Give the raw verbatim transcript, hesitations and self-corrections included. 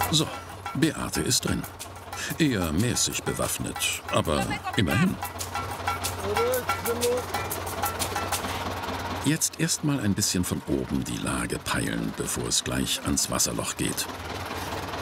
So, Beate ist drin. Eher mäßig bewaffnet, aber immerhin. Jetzt erstmal ein bisschen von oben die Lage peilen, bevor es gleich ans Wasserloch geht.